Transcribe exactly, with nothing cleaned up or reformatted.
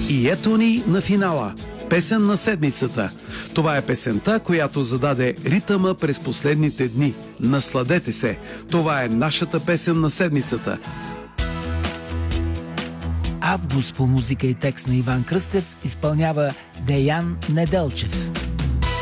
И ето ни на финала. Песен на седмицата. Това е песента, която зададе ритъма през последните дни. Насладете се. Това е нашата песен на седмицата. Август по музика и текст на Иван Кръстев изпълнява Деян Неделчев.